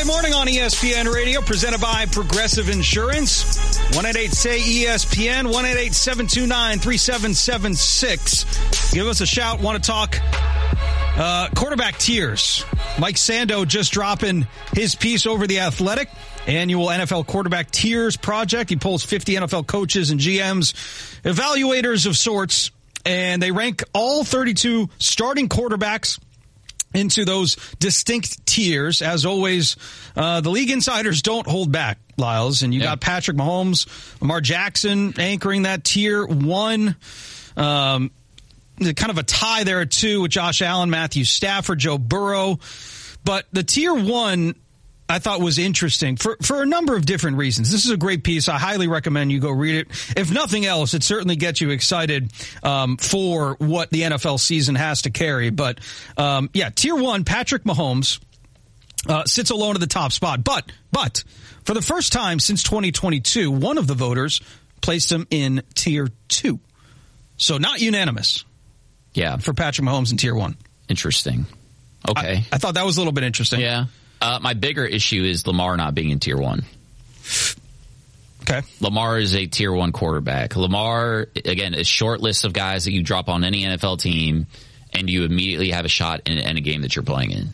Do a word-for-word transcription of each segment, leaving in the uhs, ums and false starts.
morning on E S P N Radio, presented by Progressive Insurance. one eight eight say E S P N, one eight eight, seven two nine, three seven seven six. Give us a shout. Want to talk uh, quarterback tiers. Mike Sando just dropping his piece over The Athletic, annual N F L quarterback tiers project. He pulls fifty N F L coaches and G Ms, evaluators of sorts, and they rank all thirty-two starting quarterbacks into those distinct tiers. As always, uh, the league insiders don't hold back, Lyles. And you yeah. got Patrick Mahomes, Lamar Jackson anchoring that tier one. Um, kind of a tie there at two with Josh Allen, Matthew Stafford, Joe Burrow. But the tier one, I thought, was interesting for, for a number of different reasons. This is a great piece. I highly recommend you go read it. If nothing else, it certainly gets you excited um, for what the N F L season has to carry. But, um, yeah, tier one, Patrick Mahomes uh, sits alone at the top spot. But, but for the first time since twenty twenty-two, one of the voters placed him in tier two. So not unanimous. Yeah. For Patrick Mahomes in tier one. Interesting. Okay. I, I thought that was a little bit interesting. Yeah. Uh, my bigger issue is Lamar not being in tier one. Okay. Lamar is a tier one quarterback. Lamar, again, a short list of guys that you drop on any N F L team, and you immediately have a shot in, in a game that you're playing in.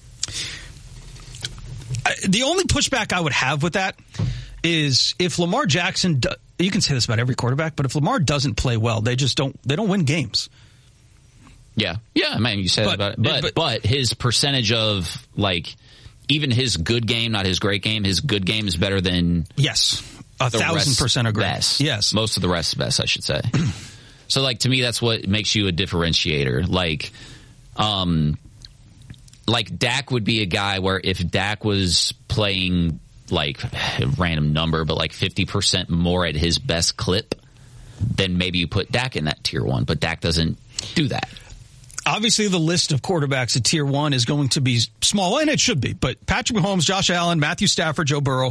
I, the only pushback I would have with that is if Lamar Jackson, do, you can say this about every quarterback, but if Lamar doesn't play well, they just don't, they don't win games. Yeah. Yeah, I mean, you said but, about it. But, but, but his percentage of, like, even his good game, not his great game, his good game is better than... Yes. A thousand percent agree. Best. Yes. Most of the rest is best, I should say. So, like, to me, that's what makes you a differentiator. Like, um, like Dak would be a guy where if Dak was playing, like, a random number, but like fifty percent more at his best clip, then maybe you put Dak in that tier one. But Dak doesn't do that. Obviously, the list of quarterbacks at tier one is going to be small, and it should be. But Patrick Mahomes, Josh Allen, Matthew Stafford, Joe Burrow,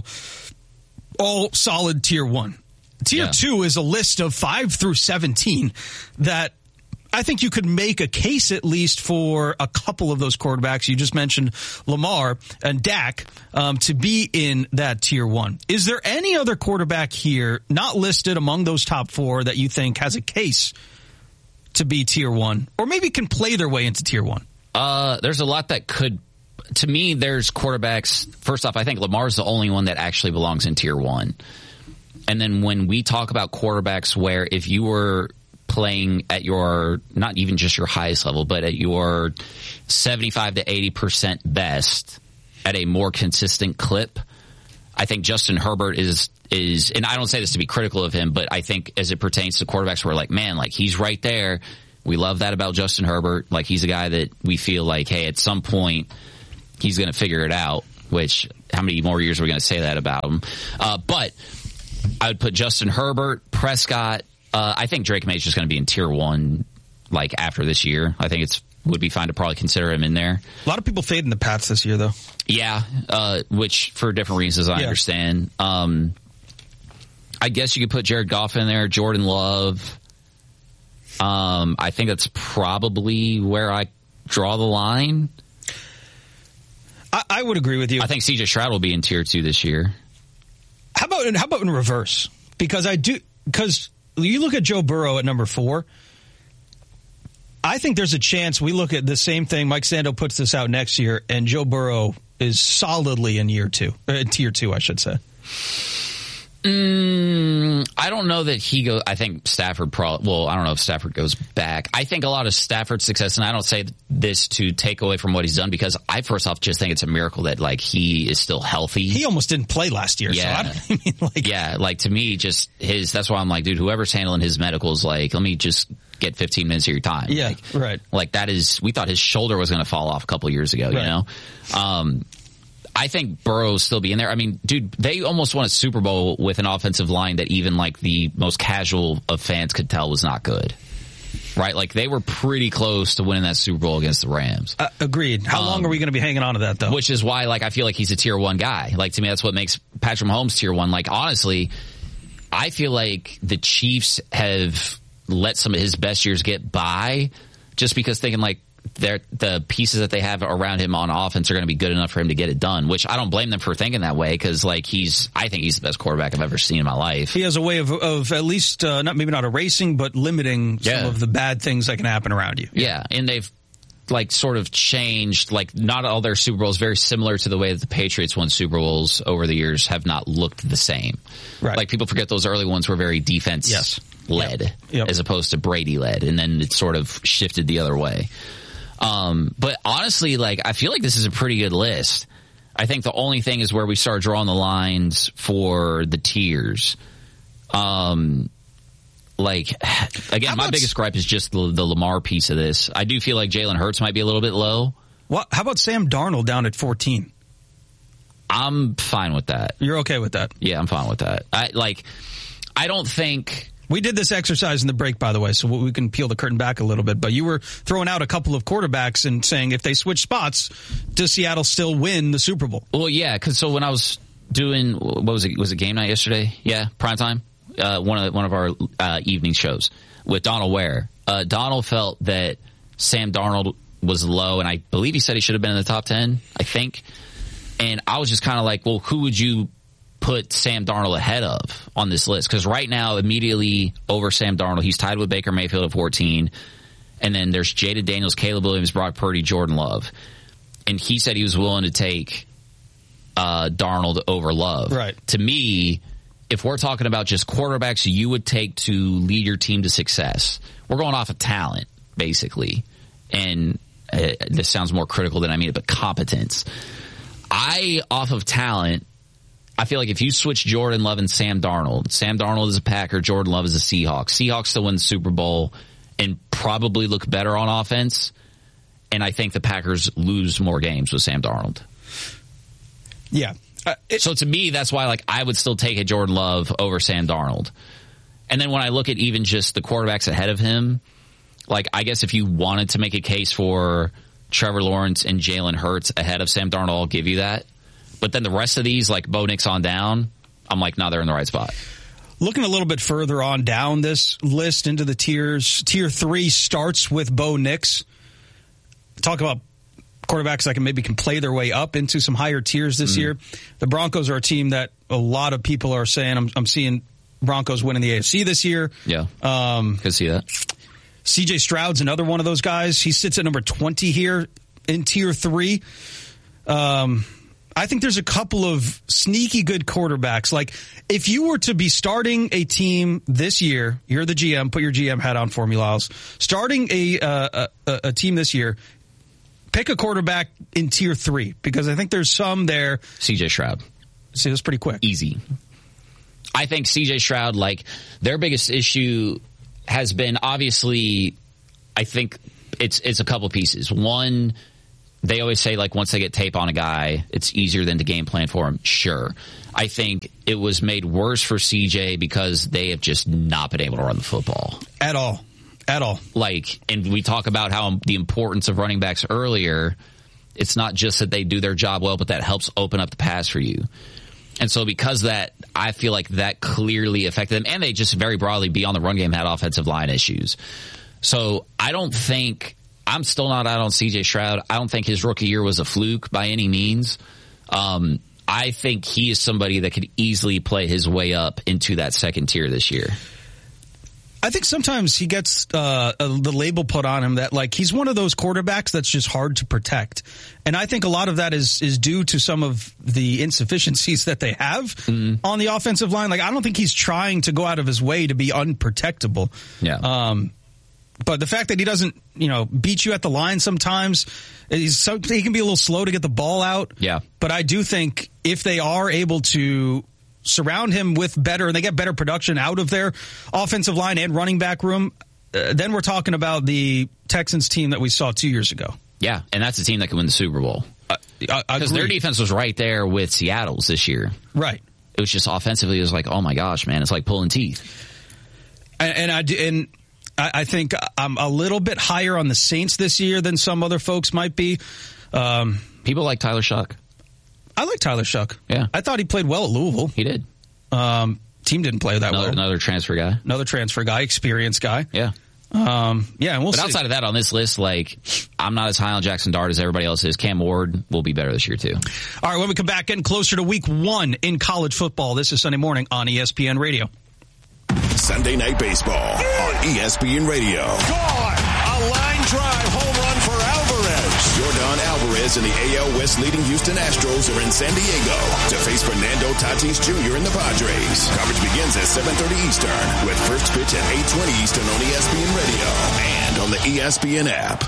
all solid tier one. Tier yeah. two is a list of five through seventeen that I think you could make a case at least for a couple of those quarterbacks. You just mentioned Lamar and Dak um, to be in that tier one. Is there any other quarterback here not listed among those top four that you think has a case to be tier one, or maybe can play their way into tier one? Uh, there's a lot that could. To me, there's quarterbacks. First off, I think Lamar's the only one that actually belongs in tier one. And then when we talk about quarterbacks where if you were playing at your, not even just your highest level, but at your seventy-five to eighty percent best at a more consistent clip, I think Justin Herbert is is, and I don't say this to be critical of him, but I think as it pertains to quarterbacks, we're like, man, like he's right there. We love that about Justin Herbert. Like he's a guy that we feel like, hey, at some point he's going to figure it out, which how many more years are we going to say that about him? Uh, but I would put Justin Herbert, Prescott. Uh, I think Drake May is just going to be in tier one, like after this year. I think it's would be fine to probably consider him in there. A lot of people fading the Pats this year, though. Yeah, uh, which for different reasons I yeah. understand. Um, I guess you could put Jared Goff in there, Jordan Love. Um, I think that's probably where I draw the line. I, I would agree with you. I think C J Stroud will be in tier two this year. How about how about in reverse? Because I do because you look at Joe Burrow at number four. I think there's a chance we look at the same thing. Mike Sando puts this out next year, and Joe Burrow is solidly in year two, uh, tier two, I should say. Mm, I don't know that he goes. I think Stafford probably. Well, I don't know if Stafford goes back. I think a lot of Stafford's success, and I don't say this to take away from what he's done, because I first off just think it's a miracle that like he is still healthy. He almost didn't play last year. Yeah, so I, I mean, like, yeah. Like to me, just his. That's why I'm like, dude, whoever's handling his medicals, like, let me just get fifteen minutes of your time. Yeah, like, right. Like that is. We thought his shoulder was going to fall off a couple years ago. Right. You know. Um, I think Burrow will still be in there. I mean, dude, they almost won a Super Bowl with an offensive line that even like the most casual of fans could tell was not good. Right? Like they were pretty close to winning that Super Bowl against the Rams. Uh, agreed. How um, long are we going to be hanging on to that though? Which is why like I feel like he's a tier one guy. Like to me that's what makes Patrick Mahomes tier one. Like honestly, I feel like the Chiefs have let some of his best years get by just because thinking like the pieces that they have around him on offense are going to be good enough for him to get it done, which I don't blame them for thinking that way because, like, he's, I think he's the best quarterback I've ever seen in my life. He has a way of, of at least, uh, not maybe not erasing, but limiting yeah. some of the bad things that can happen around you. Yeah, and they've, like, sort of changed, like, not all their Super Bowls, very similar to the way that the Patriots won Super Bowls over the years, have not looked the same. Right. Like, people forget those early ones were very defense yes. led yep. Yep. as opposed to Brady led, and then it sort of shifted the other way. Um, but honestly, like, I feel like this is a pretty good list. I think the only thing is where we start drawing the lines for the tiers. Um, like, again, my biggest gripe is just the, the Lamar piece of this. I do feel like Jalen Hurts might be a little bit low. What? How about Sam Darnold down at fourteen? I'm fine with that. You're okay with that? Yeah, I'm fine with that. I like. I don't think. We did this exercise in the break, by the way, so we can peel the curtain back a little bit. But you were throwing out a couple of quarterbacks and saying if they switch spots, does Seattle still win the Super Bowl? Well, yeah, because so when I was doing, what was it? Was it game night yesterday? Yeah, primetime. Uh, one of one of our uh, evening shows with Donald Ware. Uh, Donald felt that Sam Darnold was low, and I believe he said he should have been in the top ten. I think, and I was just kind of like, well, who would you put Sam Darnold ahead of on this list? Because right now, immediately over Sam Darnold, he's tied with Baker Mayfield at fourteen. And then there's Jada Daniels, Caleb Williams, Brock Purdy, Jordan Love. And he said he was willing to take uh, Darnold over Love. Right. To me, if we're talking about just quarterbacks you would take to lead your team to success, we're going off of talent, basically. And uh, this sounds more critical than I mean it, but competence. I, off of talent, I feel like if you switch Jordan Love and Sam Darnold, Sam Darnold is a Packer, Jordan Love is a Seahawk. Seahawks still win the Super Bowl and probably look better on offense. And I think the Packers lose more games with Sam Darnold. Yeah. Uh, it, so to me, that's why like I would still take a Jordan Love over Sam Darnold. And then when I look at even just the quarterbacks ahead of him, like I guess if you wanted to make a case for Trevor Lawrence and Jalen Hurts ahead of Sam Darnold, I'll give you that. But then the rest of these, like Bo Nix on down, I'm like, no, they're in the right spot. Looking a little bit further on down this list into the tiers, tier three starts with Bo Nix. Talk about quarterbacks that can maybe can play their way up into some higher tiers this mm. year. The Broncos are a team that a lot of people are saying, I'm, I'm seeing Broncos winning the A F C this year. Yeah, um, could see that. C J Stroud's another one of those guys. He sits at number twenty here in tier three. Um, I think there's a couple of sneaky good quarterbacks. Like, if you were to be starting a team this year, you're the G M, put your G M hat on for me, Lyles. Starting a, uh, a, a team this year, pick a quarterback in tier three, because I think there's some there. C J Stroud. See, that's pretty quick. Easy. I think C J Stroud, like, their biggest issue has been, obviously, I think it's it's a couple pieces. One, they always say, like, once they get tape on a guy, it's easier than to game plan for him. Sure. I think it was made worse for C J because they have just not been able to run the football. At all. At all. Like, and we talk about how the importance of running backs earlier. It's not just that they do their job well, but that helps open up the pass for you. And so because that, I feel like that clearly affected them. And they just very broadly, beyond the run game, had offensive line issues. So I don't think, I'm still not out on C J Stroud. I don't think his rookie year was a fluke by any means. Um, I think he is somebody that could easily play his way up into that second tier this year. I think sometimes he gets uh, the label put on him that, like, he's one of those quarterbacks that's just hard to protect. And I think a lot of that is is due to some of the insufficiencies that they have mm-hmm. on the offensive line. Like, I don't think he's trying to go out of his way to be unprotectable. Yeah. Um, but the fact that he doesn't, you know, beat you at the line sometimes, he's so, he can be a little slow to get the ball out. Yeah. But I do think if they are able to surround him with better, and they get better production out of their offensive line and running back room, uh, then we're talking about the Texans team that we saw two years ago. Yeah, and that's a team that can win the Super Bowl. Because uh, their defense was right there with Seattle's this year. Right. It was just offensively, it was like, oh my gosh, man, it's like pulling teeth. And, and I and I, I think I'm a little bit higher on the Saints this year than some other folks might be. Um, People like Tyler Shuck. I like Tyler Shuck. Yeah. I thought he played well at Louisville. He did. Um, team didn't play that another, well. Another transfer guy. Another transfer guy, experienced guy. Yeah. Um, yeah, we'll but see. outside of that, on this list, like, I'm not as high on Jackson Dart as everybody else is. Cam Ward will be better this year, too. All right, when we come back, getting closer to week one in college football. This is Sunday morning on E S P N Radio. Sunday Night Baseball on E S P N Radio. Gone! A line drive home run for Alvarez. Jordan Alvarez and the A L West leading Houston Astros are in San Diego to face Fernando Tatis Junior and the Padres. Coverage begins at seven thirty Eastern with first pitch at eight twenty Eastern on E S P N Radio and on the E S P N app.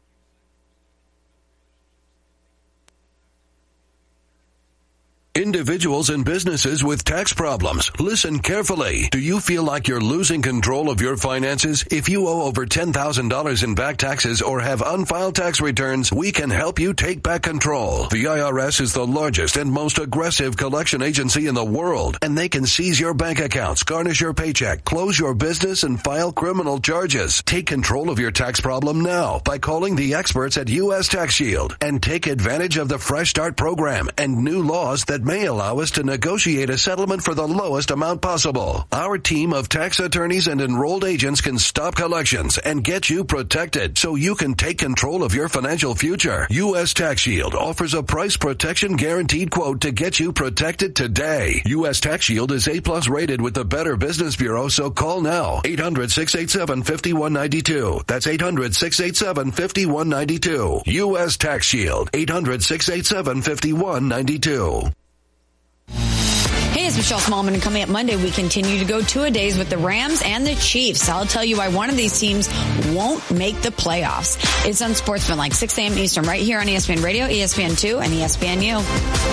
Individuals and businesses with tax problems, listen carefully. Do you feel like you're losing control of your finances? If you owe over ten thousand dollars in back taxes or have unfiled tax returns, we can help you take back control. The I R S is the largest and most aggressive collection agency in the world, and they can seize your bank accounts, garnish your paycheck, close your business, and file criminal charges. Take control of your tax problem now by calling the experts at U S Tax Shield and take advantage of the Fresh Start program and new laws that may allow us to negotiate a settlement for the lowest amount possible. Our team of tax attorneys and enrolled agents can stop collections and get you protected so you can take control of your financial future. U S Tax Shield offers a price protection guaranteed quote to get you protected today. U S Tax Shield is A plus rated with the Better Business Bureau, so call now. eight hundred, six eight seven, five one nine two. That's eight hundred, six eight seven, five one nine two. U S Tax Shield. eight hundred, six eight seven, five one nine two. Hey, it's Michelle Smallman, and coming up Monday, we continue to go two-a-days with the Rams and the Chiefs. I'll tell you why one of these teams won't make the playoffs. It's Unsportsmanlike, six a.m. Eastern, right here on E S P N Radio, E S P N two, and E S P N U.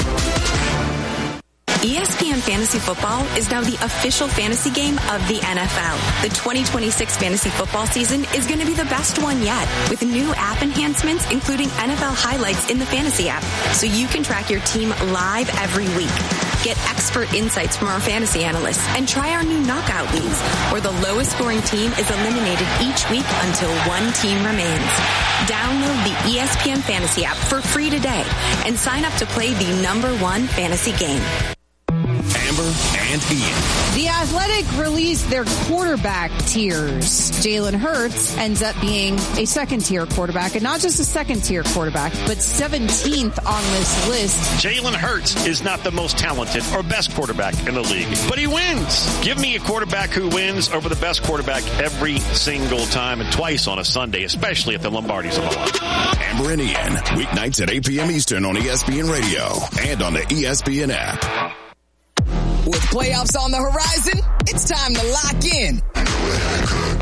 E S P N Fantasy Football is now the official fantasy game of the N F L. The twenty twenty-six fantasy football season is going to be the best one yet, with new app enhancements, including N F L highlights in the fantasy app, so you can track your team live every week. Get expert insights from our fantasy analysts and try our new knockout leagues, where the lowest scoring team is eliminated each week until one team remains. Download the E S P N Fantasy app for free today and sign up to play the number one fantasy game. Amber and Ian. The Athletic released their quarterback tiers. Jalen Hurts ends up being a second-tier quarterback, and not just a second-tier quarterback, but seventeenth on this list. Jalen Hurts is not the most talented or best quarterback in the league, but he wins. Give me a quarterback who wins over the best quarterback every single time and twice on a Sunday, especially if the Lombardi's on the line. Amber and Ian, weeknights at eight p.m. Eastern on E S P N Radio and on the E S P N app. With playoffs on the horizon, it's time to lock in.